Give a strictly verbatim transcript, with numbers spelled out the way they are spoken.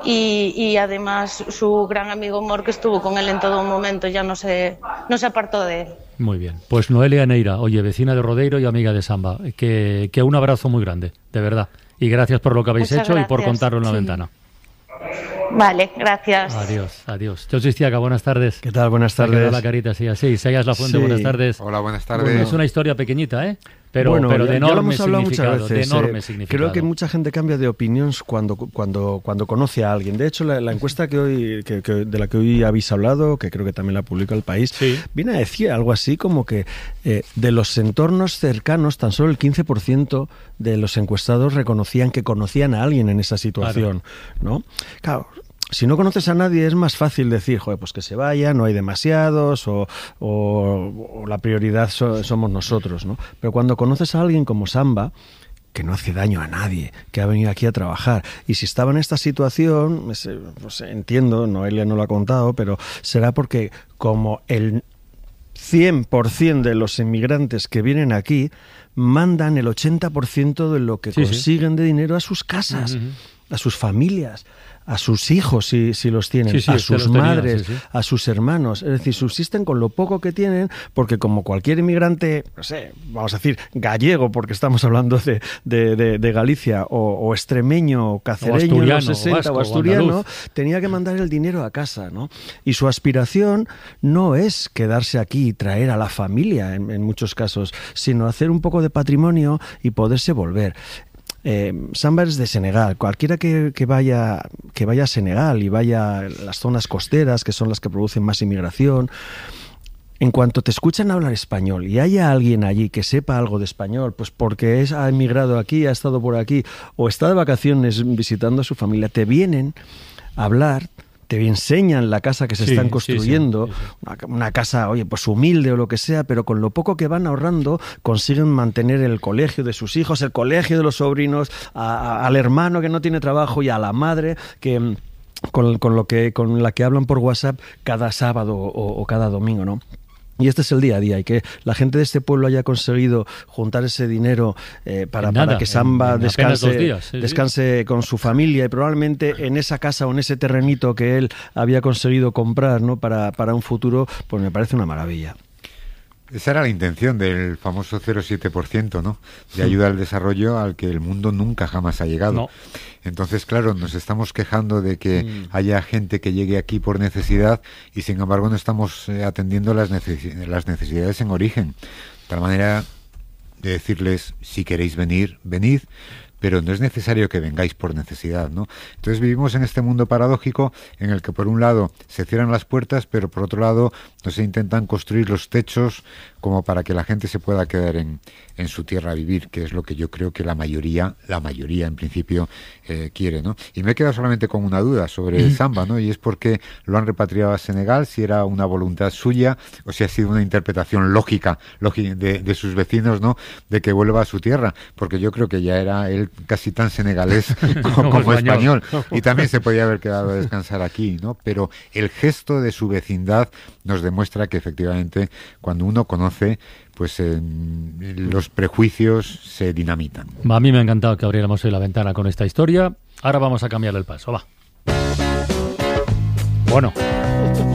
y, y además su gran amigo Mor, que estuvo con él en todo momento, ya no se, no se apartó de él. Muy bien. Pues Noelia Neira, oye, vecina de Rodeiro y amiga de Samba, que, que un abrazo muy grande, de verdad. Y gracias por lo que habéis Muchas hecho gracias. Y por contarlo en la sí. ventana. Vale, gracias. Adiós, adiós. José Istiaga, buenas tardes. ¿Qué tal? Buenas tardes. Se ha quedado la carita así, así. Sayas La Fuente, Sí. buenas tardes. Hola, buenas tardes. Bueno, es una historia pequeñita, ¿eh? Pero, bueno, pero ya, de ya lo enorme hemos hablado significado, muchas veces, de enorme eh, significado. Creo que mucha gente cambia de opinión cuando, cuando, cuando conoce a alguien. De hecho, la, la encuesta que hoy, que, que, de la que hoy habéis hablado, que creo que también la publica El País, sí. viene a decir algo así como que eh, de los entornos cercanos, tan solo el quince por ciento de los encuestados reconocían que conocían a alguien en esa situación, claro. ¿no? Claro. Si no conoces a nadie es más fácil decir, joder, pues que se vaya, no hay demasiados o, o, o la prioridad so, somos nosotros, ¿no? Pero cuando conoces a alguien como Samba, que no hace daño a nadie, que ha venido aquí a trabajar, y si estaba en esta situación, pues entiendo, Noelia no lo ha contado, pero será porque como el cien por ciento de los inmigrantes que vienen aquí mandan el ochenta por ciento de lo que sí, consiguen sí. de dinero a sus casas, uh-huh. a sus familias, a sus hijos si, si los tienen, sí, sí, a sus tenía, madres, sí, sí. a sus hermanos. Es decir, subsisten con lo poco que tienen, porque como cualquier inmigrante, no sé, vamos a decir, gallego, porque estamos hablando de, de, de, de Galicia, o, o extremeño, o cacereño, o en los sesenta, o, vasco, o asturiano, o tenía que mandar el dinero a casa, ¿no? Y su aspiración no es quedarse aquí y traer a la familia, en, en muchos casos, sino hacer un poco de patrimonio y poderse volver. Eh, Samba es de Senegal. Cualquiera que, que vaya que vaya a Senegal y vaya a las zonas costeras, que son las que producen más inmigración, en cuanto te escuchan hablar español y haya alguien allí que sepa algo de español, pues porque es, ha emigrado aquí, ha estado por aquí o está de vacaciones visitando a su familia, te vienen a hablar, te enseñan la casa que se sí, están construyendo, sí, sí, sí. Una, una casa, oye, pues humilde o lo que sea, pero con lo poco que van ahorrando consiguen mantener el colegio de sus hijos, el colegio de los sobrinos, a, a, al hermano que no tiene trabajo y a la madre que con, con lo que con la que hablan por WhatsApp cada sábado o, o cada domingo, ¿no? Y este es el día a día, y que la gente de este pueblo haya conseguido juntar ese dinero eh, para, nada, para que Samba en, en descanse, días, sí, descanse sí. con su familia y probablemente en esa casa o en ese terrenito que él había conseguido comprar, ¿no? para, para un futuro, pues me parece una maravilla. Esa era la intención del famoso cero coma siete por ciento, ¿no? De ayuda al desarrollo al que el mundo nunca jamás ha llegado. No. Entonces, claro, nos estamos quejando de que mm. haya gente que llegue aquí por necesidad y, sin embargo, no estamos eh, atendiendo las, necesi- las necesidades en origen. De tal manera de decirles, si queréis venir, venid, pero no es necesario que vengáis por necesidad, ¿no? Entonces vivimos en este mundo paradójico en el que por un lado se cierran las puertas, pero por otro lado no se intentan construir los techos como para que la gente se pueda quedar en, en su tierra a vivir, que es lo que yo creo que la mayoría, la mayoría en principio eh, quiere, ¿no? Y me he quedado solamente con una duda sobre Samba, ¿no? Y es por qué lo han repatriado a Senegal, si era una voluntad suya o si ha sido una interpretación lógica, lógica de, de sus vecinos, ¿no? De que vuelva a su tierra, porque yo creo que ya era él casi tan senegalés como, como español, y también se podía haber quedado a descansar aquí, ¿no? Pero el gesto de su vecindad nos demuestra que efectivamente cuando uno conoce, pues eh, los prejuicios se dinamitan. A mí me ha encantado que abriéramos hoy la ventana con esta historia. Ahora vamos a cambiar el paso, va. Bueno,